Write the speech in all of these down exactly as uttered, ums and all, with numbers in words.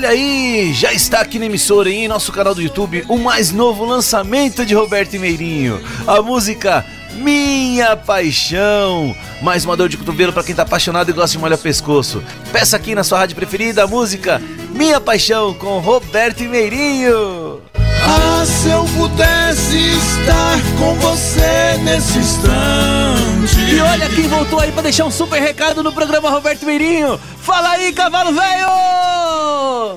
Olha aí, já está aqui na emissora e em nosso canal do YouTube o mais novo lançamento de Roberto Meirinho, a música Minha Paixão. Mais uma dor de cotovelo pra quem tá apaixonado e gosta de molhar pescoço. Peça aqui na sua rádio preferida a música Minha Paixão com Roberto Meirinho. Ah, se eu pudesse estar com você nesse instante. E olha quem voltou aí pra deixar um super recado no programa Roberto Meirinho. Fala aí, cavalo velho!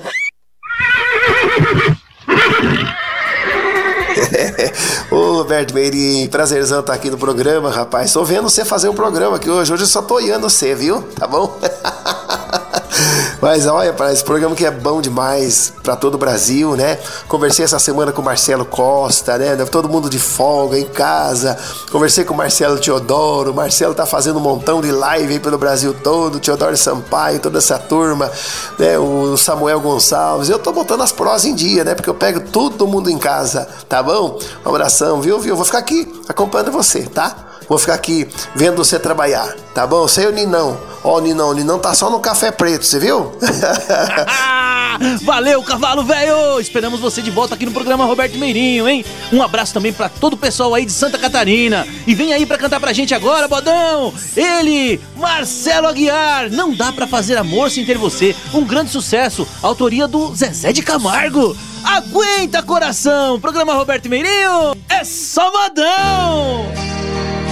Ô Roberto Meirinho, prazerzão estar aqui no programa, rapaz. Tô vendo você fazer um programa aqui hoje. Hoje eu só tô olhando você, viu? Tá bom? Mas olha, para esse programa que é bom demais para todo o Brasil, né? Conversei essa semana com o Marcelo Costa, né? Todo mundo de folga em casa. Conversei com o Marcelo Teodoro. O Marcelo tá fazendo um montão de live aí pelo Brasil todo. Teodoro Sampaio, toda essa turma, né? O Samuel Gonçalves. Eu tô botando as prosas em dia, né? Porque eu pego todo mundo em casa, tá bom? Um abração, viu? viu? Vou ficar aqui acompanhando você, tá? Vou ficar aqui vendo você trabalhar, tá bom? Sei o Ninão. Ó, o Ninão, o Ninão tá só no café preto, você viu? Valeu, cavalo velho! Esperamos você de volta aqui no programa Roberto Meirinho, hein? Um abraço também pra todo o pessoal aí de Santa Catarina. E vem aí pra cantar pra gente agora, bodão! Ele, Marcelo Aguiar, Não Dá Pra Fazer Amor Sem Ter Você. Um grande sucesso, autoria do Zezé de Camargo. Aguenta, coração! Programa Roberto Meirinho é só modão!